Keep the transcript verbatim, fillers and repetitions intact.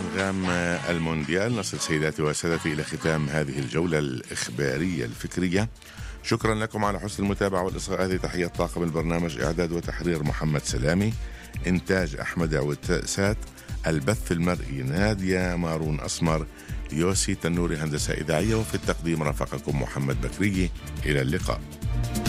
أنغام المونديال. نصل سيداتي وسادتي إلى ختام هذه الجولة الإخبارية الفكرية. شكرا لكم على حسن المتابعة والإصغاء. هذه تحية طاقم البرنامج، إعداد وتحرير محمد سلامي، إنتاج أحمد عوتسات، البث المرئي نادية مارون أسمر، يوسي تنوري هندسة إذاعية، وفي التقديم رافقكم محمد بكري. إلى اللقاء.